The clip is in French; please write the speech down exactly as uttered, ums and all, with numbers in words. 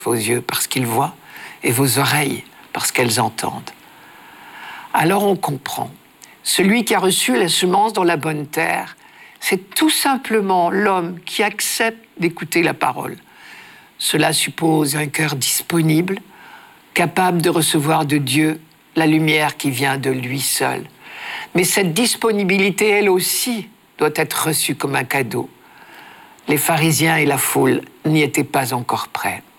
vos yeux parce qu'ils voient et vos oreilles parce qu'elles entendent. Alors on comprend. Celui qui a reçu la semence dans la bonne terre, c'est tout simplement l'homme qui accepte d'écouter la parole. Cela suppose un cœur disponible, capable de recevoir de Dieu la lumière qui vient de lui seul. Mais cette disponibilité, elle aussi, doit être reçue comme un cadeau. Les pharisiens et la foule n'y étaient pas encore prêts.